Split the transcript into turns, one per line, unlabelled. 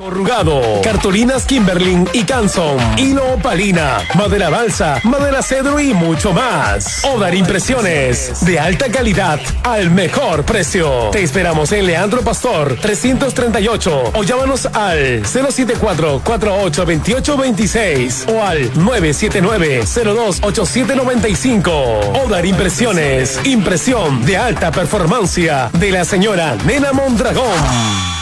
Corrugado, cartulinas Kimberlin y Canson, hilo opalina, madera balsa, madera cedro y mucho más. Odar Impresiones, de alta calidad al mejor precio. Te esperamos en Leandro Pastor 338 o llámanos al 074-482826 o al 979-028795. Odar Impresiones, impresión de alta performance de la señora Nena Mondragón.